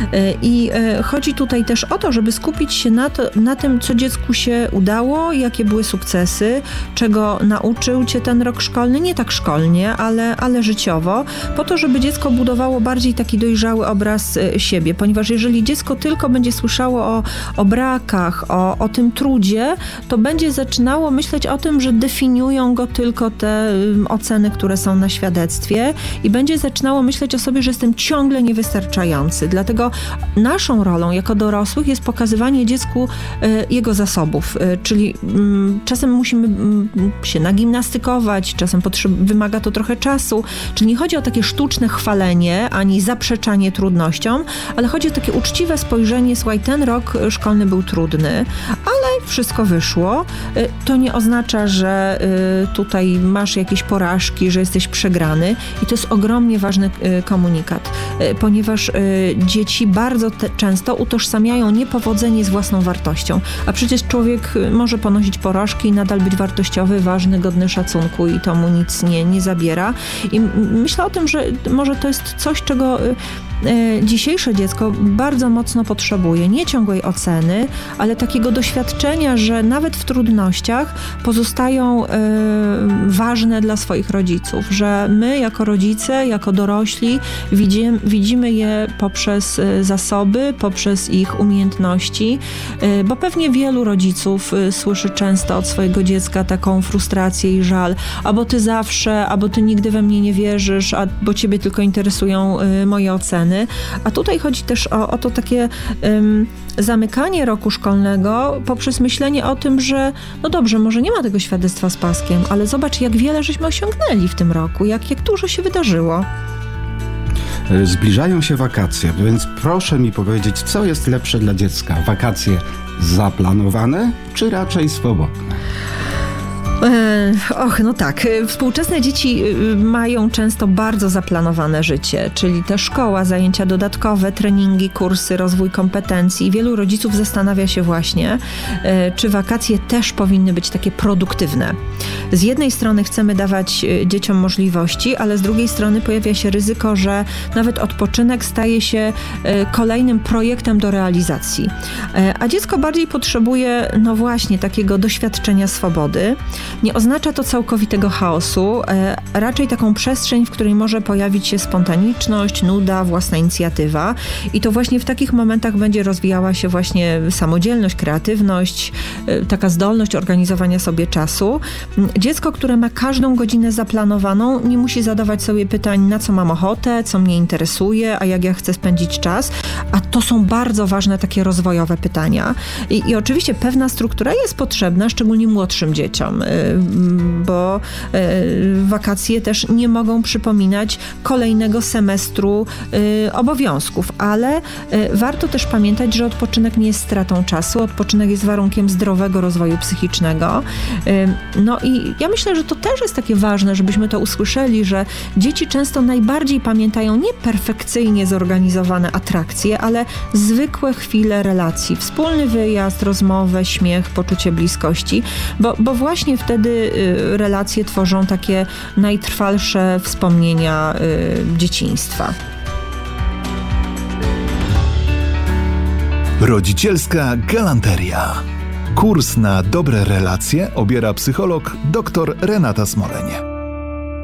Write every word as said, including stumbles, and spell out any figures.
I chodzi tutaj też o to, żeby skupić się na, to, na tym, co dziecku się udało, jakie były sukcesy, czego nauczył cię ten rok szkolny, nie tak szkolnie, ale, ale życiowo, po to, żeby dziecko budowało bardziej taki dojrzały obraz siebie, ponieważ jeżeli dziecko tylko będzie słyszało o, o brakach, o, o tym trudzie, to będzie zaczynało myśleć o tym, że definiują go tylko te um, oceny, które są na świadectwie i będzie zaczynało myśleć o sobie, że jestem ciągle niewystarczający. Dlatego naszą rolą jako dorosłych jest pokazywanie dziecku y, jego zasobów, y, czyli y, czasem musimy y, się nagimnastykować, czasem potrzeb- wymaga to trochę czasu, czyli nie chodzi o takie sztuczne chwalenie, ani zaprzeczanie trudnościom, ale chodzi o takie uczciwe spojrzenie, słuchaj, ten rok szkolny był trudny, ale wszystko wyszło. Y, to nie oznacza, że y, tutaj masz jakieś porażki, że jesteś przegrany i to jest ogromnie ważny y, komunikat, y, ponieważ y, dzieci bardzo te, często utożsamiają niepowodzenie z własną wartością, a przecież człowiek może ponosić porażki i nadal być wartościowy, ważny, godny szacunku i to mu nic nie, nie zabiera. I myślę o tym, że może to jest coś, czego y, y, dzisiejsze dziecko bardzo mocno potrzebuje. Nie ciągłej oceny, ale takiego doświadczenia, że nawet w trudnościach pozostają y, ważne dla swoich rodziców, że my jako rodzice, jako dorośli widzimy, widzimy je poprzez y, zasoby, poprzez ich umiejętności, y, bo pewnie wielu rodziców y, słyszy często od swojego dziecka taką frustrację i żal, albo ty zawsze, albo ty nigdy we mnie nie wierzysz, albo ciebie tylko interesują y, moje oceny. A tutaj chodzi też o, o to takie ym, zamykanie roku szkolnego poprzez myślenie o tym, że no dobrze, może nie ma tego świadectwa z paskiem, ale zobacz, jak wiele żeśmy osiągnęli w tym roku, jak, jak dużo się wydarzyło. Zbliżają się wakacje, więc proszę mi powiedzieć, co jest lepsze dla dziecka? Wakacje zaplanowane, czy raczej swobodne? Och, no tak. Współczesne dzieci mają często bardzo zaplanowane życie, czyli te szkoła, zajęcia dodatkowe, treningi, kursy, rozwój kompetencji. I wielu rodziców zastanawia się właśnie, czy wakacje też powinny być takie produktywne. Z jednej strony chcemy dawać dzieciom możliwości, ale z drugiej strony pojawia się ryzyko, że nawet odpoczynek staje się kolejnym projektem do realizacji. A dziecko bardziej potrzebuje, no właśnie, takiego doświadczenia swobody. Nie oznacza to całkowitego chaosu, e, raczej taką przestrzeń, w której może pojawić się spontaniczność, nuda, własna inicjatywa i to właśnie w takich momentach będzie rozwijała się właśnie samodzielność, kreatywność, e, taka zdolność organizowania sobie czasu. Dziecko, które ma każdą godzinę zaplanowaną, nie musi zadawać sobie pytań, na co mam ochotę, co mnie interesuje, a jak ja chcę spędzić czas, a to są bardzo ważne takie rozwojowe pytania. I, i oczywiście pewna struktura jest potrzebna, szczególnie młodszym dzieciom, bo wakacje też nie mogą przypominać kolejnego semestru obowiązków, ale warto też pamiętać, że odpoczynek nie jest stratą czasu, odpoczynek jest warunkiem zdrowego rozwoju psychicznego. No i ja myślę, że to też jest takie ważne, żebyśmy to usłyszeli, że dzieci często najbardziej pamiętają nie perfekcyjnie zorganizowane atrakcje, ale zwykłe chwile relacji, wspólny wyjazd, rozmowę, śmiech, poczucie bliskości, bo, bo właśnie wtedy relacje tworzą takie najtrwalsze wspomnienia dzieciństwa. Rodzicielska galanteria. Kurs na dobre relacje obiera psycholog dr Renata Smolenie.